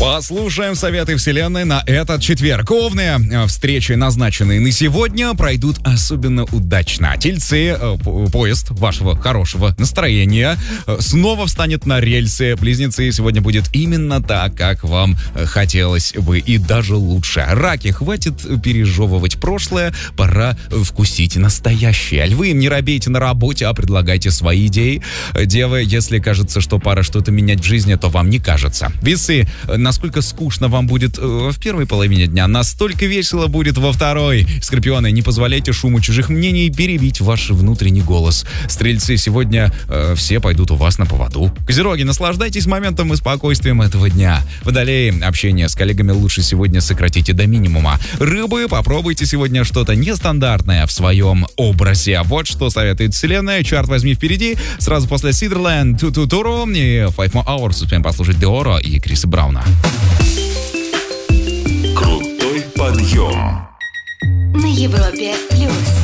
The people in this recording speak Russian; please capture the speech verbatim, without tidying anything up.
Послушаем советы Вселенной на этот четверг. Овны, встречи, назначенные на сегодня, пройдут особенно удачно. Тельцы, поезд вашего хорошего настроения снова встанет на рельсы. Близнецы, сегодня будет именно так, как вам хотелось бы, и даже лучше. Раки, хватит пережевывать прошлое, пора вкусить настоящее. Львы, не робейте на работе, а предлагайте свои идеи. Девы, если кажется, что пора что-то менять в жизни, то вам не кажется. Весы, насколько скучно вам будет в первой половине дня, настолько весело будет во второй. Скорпионы, не позволяйте шуму чужих мнений перебить ваш внутренний голос. Стрельцы, сегодня э, все пойдут у вас на поводу. Козероги, наслаждайтесь моментом и спокойствием этого дня. Водолеи, общение с коллегами лучше сегодня сократите до минимума. Рыбы, попробуйте сегодня что-то нестандартное в своем образе. Вот что советует Вселенная. Чарт возьми впереди. Сразу после Сидерленд, Ту-Ту-Туру и Five More Hours успеем послушать Деоро и Криса Брауна. Крутой подъем на Европе плюс.